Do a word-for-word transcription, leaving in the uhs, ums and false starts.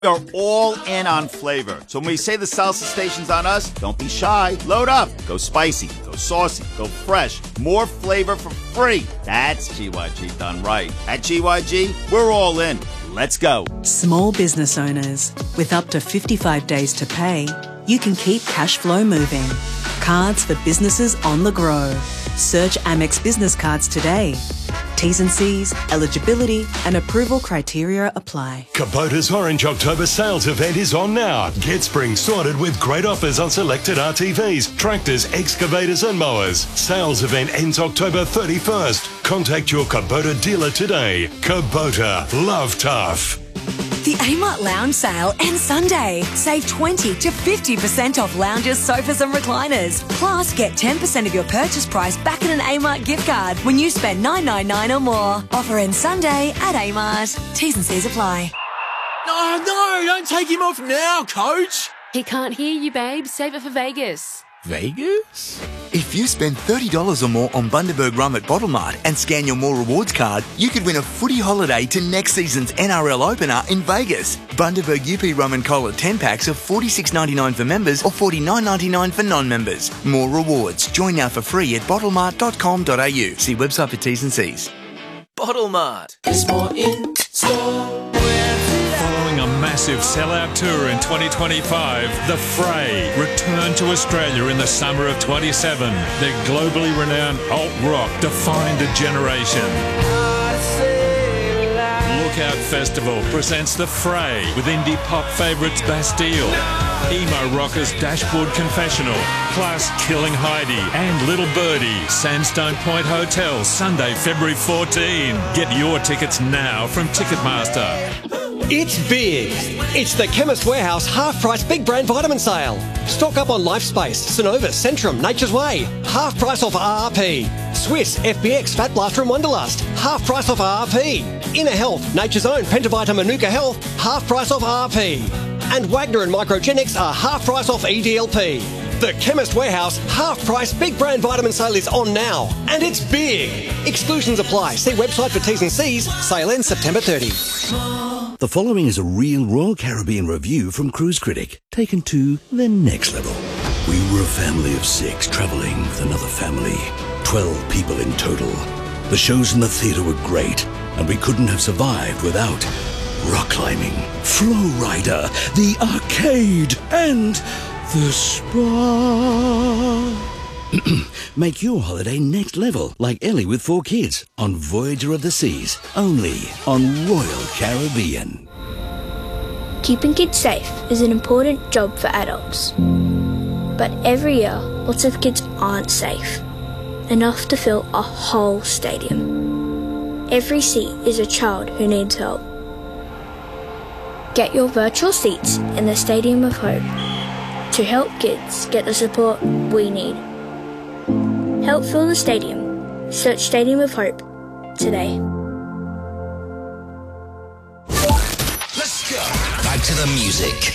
We're all in on flavor. So when we say the salsa station's on us, don't be shy. Load up. Go spicy. Go saucy. Go fresh. More flavor for free. That's G Y G done right. At G Y G, we're all in. Let's go. Small business owners, with up to fifty-five days to pay, you can keep cash flow moving. Cards for businesses on the grow. Search Amex Business Cards today. T's and C's, eligibility and approval criteria apply. Kubota's Orange October sales event is on now. Get spring sorted with great offers on selected R T Vs, tractors, excavators and mowers. Sales event ends October thirty-first. Contact your Kubota dealer today. Kubota, love tough. The Amart Lounge sale ends Sunday. Save twenty to fifty percent off lounges, sofas and recliners. Plus, get ten percent of your purchase price back in an Amart gift card when you spend nine ninety-nine or more. Offer ends Sunday at Amart. T's and C's apply. Oh, no, don't take him off now, coach. He can't hear you, babe. Save it for Vegas. Vegas? If you spend thirty dollars or more on Bundaberg Rum at Bottlemart and scan your More Rewards card, you could win a footy holiday to next season's N R L opener in Vegas. Bundaberg U P Rum and Cola ten packs of forty-six ninety-nine for members or forty-nine ninety-nine for non-members. More Rewards. Join now for free at bottlemart dot com dot a u. See website for T's and C's. Bottlemart. There's more in store. Following a massive sellout tour in twenty twenty-five, The Fray returned to Australia in the summer of twenty-seven. Their globally renowned alt rock defined a generation. Lookout Festival presents The Fray with indie pop favourites Bastille, emo rockers Dashboard Confessional, plus Killing Heidi and Little Birdie. Sandstone Point Hotel, Sunday, February fourteenth. Get your tickets now from Ticketmaster. It's big. It's the Chemist Warehouse half-price big brand vitamin sale. Stock up on Lifespace, Synovus, Centrum, Nature's Way. Half price off R R P. Swiss, F B X, Fat Blaster and Wonderlust. Half price off R R P. Inner Health, Nature's Own, Pentavita Manuka Health. Half price off R R P. And Wagner and Microgenics are half price off E D L P. The Chemist Warehouse half-price big brand vitamin sale is on now. And it's big. Exclusions apply. See website for T's and C's. Sale ends September thirtieth. The following is a real Royal Caribbean review from Cruise Critic, taken to the next level. We were a family of six traveling with another family, twelve people in total. The shows in the theater were great, and we couldn't have survived without rock climbing, Flow Rider, the arcade, and the spa. Make your holiday next level, like Ellie with four kids, on Voyager of the Seas, only on Royal Caribbean. Keeping kids safe is an important job for adults. But every year, lots of kids aren't safe, enough to fill a whole stadium. Every seat is a child who needs help. Get your virtual seats in the Stadium of Hope to help kids get the support we need. Help fill the stadium. Search Stadium of Hope today. Let's go. Back to the music.